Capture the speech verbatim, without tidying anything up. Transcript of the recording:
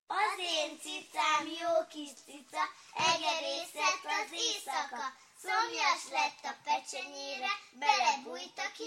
Az én cicám jó kis cica, egerészett az éjszaka, szomjas lett a pecsenyére, belebújt a kis